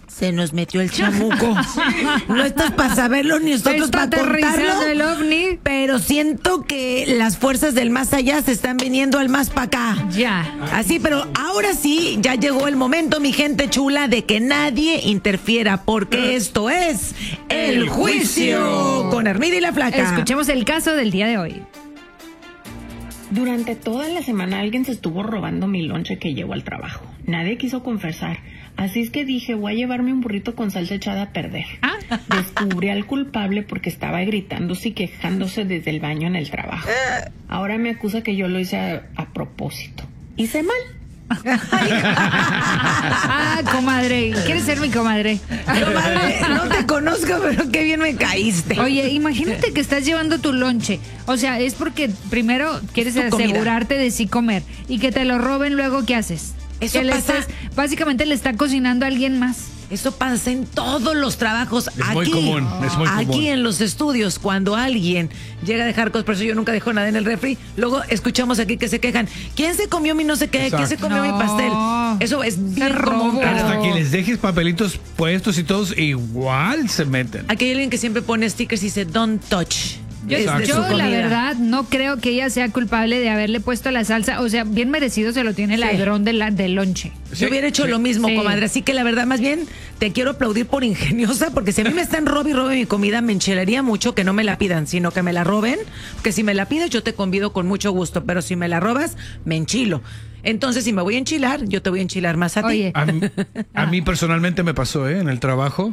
Se nos metió el chamuco. No estás para saberlo ni nosotros para contarlo. El ovni. Pero siento que las fuerzas del más allá se están viniendo al más para acá. Ya. Así, pero ahora sí, ya llegó el momento, mi gente chula, de que nadie interfiera, porque esto es El Juicio con Armida y la Flaca. Escuchemos el caso del día de hoy. Durante toda la semana alguien se estuvo robando mi lonche que llevo al trabajo. Nadie quiso confesar. Así es que dije, voy a llevarme un burrito con salsa echada a perder. Descubrí al culpable porque estaba gritándose y quejándose desde el baño en el trabajo. Ahora me acusa que yo lo hice a propósito. ¿Hice mal? Comadre, ¿quieres ser mi comadre? Comadre, no te conozco, pero qué bien me caíste. Oye, imagínate que estás llevando tu lonche. O sea, es porque primero quieres asegurarte de sí comer y que te lo roben, luego ¿qué haces? Eso pasa. Básicamente le está cocinando a alguien más. Eso pasa en todos los trabajos. Es muy común. Aquí en los estudios, cuando alguien llega a dejar cosas, por eso yo nunca dejo nada en el refri, luego escuchamos aquí que se quejan. ¿Quién se comió mi no sé qué? ¿Quién se comió mi pastel? Eso es bien común. Hasta que les dejes papelitos puestos y todos igual se meten. Aquí hay alguien que siempre pone stickers y dice don't touch. Yo la verdad no creo que ella sea culpable de haberle puesto la salsa. O sea, bien merecido se lo tiene el ladrón del lonche. Yo hubiera hecho lo mismo, comadre. Así que la verdad, más bien, te quiero aplaudir por ingeniosa, porque si a mí me están robe y robe mi comida, me enchilaría mucho que no me la pidan, sino que me la roben. Porque si me la pides, yo te convido con mucho gusto, pero si me la robas, me enchilo. Entonces, si me voy a enchilar, yo te voy a enchilar más a ti. A mí personalmente me pasó, en el trabajo.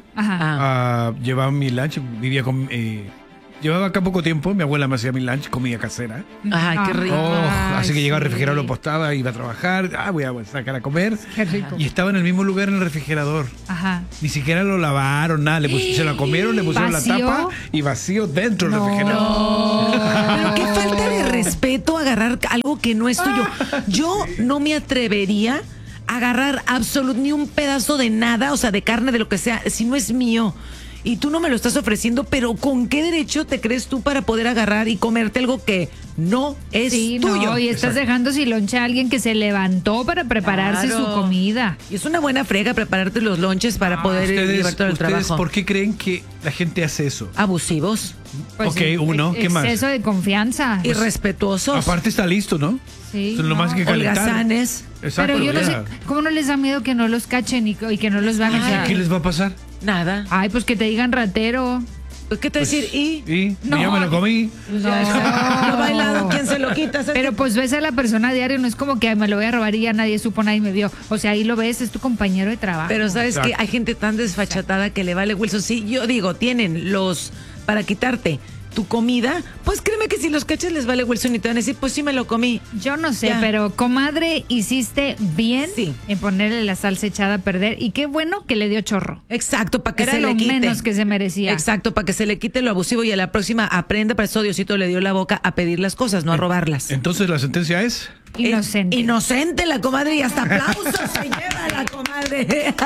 Llevaba mi lunch, vivía con... Llevaba acá poco tiempo, mi abuela me hacía mi lunch, comida casera. Ay, qué rico. Así que llegaba al refrigerador, lo postaba, iba a trabajar, voy a sacar a comer. Qué rico. Y estaba en el mismo lugar en el refrigerador. Ni siquiera lo lavaron, nada. Se la comieron, le pusieron la tapa y vacío dentro del refrigerador. Pero qué falta de respeto agarrar algo que no es tuyo. Yo no me atrevería a agarrar ni un pedazo de nada, o sea, de carne, de lo que sea, si no es mío. Y tú no me lo estás ofreciendo, pero ¿con qué derecho te crees tú para poder agarrar y comerte algo que no es tuyo? No, y estás dejando sin lonche a alguien que se levantó para prepararse su comida. Y es una buena frega prepararte los lonches para poder llevarte al trabajo. ¿Por qué creen que la gente hace eso? Abusivos. Pues ¿qué más? Exceso de confianza. Irrespetuosos. Aparte está listo, ¿no? Sí. Lo más que calentar. Holgazanes. Exacto. Pero yo no sé, ¿cómo no les da miedo que no los cachen y que no los van a echar? ¿Qué les va a pasar? Nada. Ay, pues que te digan ratero. ¿Qué te decir? No, yo me lo comí. Lo bailado, ¿quién se lo quita? Pero pues ves a la persona a diario, no es como que me lo voy a robar y ya nadie supo, nadie me vio. O sea, ahí lo ves, es tu compañero de trabajo. Pero sabes que hay gente tan desfachatada que le vale Wilson. Sí, yo digo, tienen para quitarte tu comida, pues créeme que si los cachas les vale Wilson y te van a decir, pues sí me lo comí. Yo no sé, pero comadre, hiciste bien en ponerle la salsa echada a perder y qué bueno que le dio chorro. Exacto, para que Era se le quite. lo menos que se merecía. Exacto, para que se le quite lo abusivo y a la próxima aprenda, para eso Diosito le dio la boca a pedir las cosas, no a robarlas. Entonces la sentencia es... Inocente. Inocente la comadre y hasta aplausos se lleva la comadre.